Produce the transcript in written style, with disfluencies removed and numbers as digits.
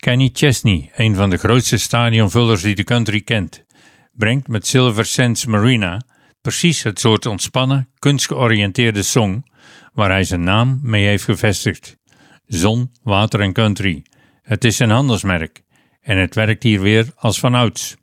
Kenny Chesney, een van de grootste stadionvullers die de country kent, brengt met Silver Sands Marina precies het soort ontspannen, kunstgeoriënteerde song waar hij zijn naam mee heeft gevestigd. Zon, water en country. Het is zijn handelsmerk en het werkt hier weer als vanouds.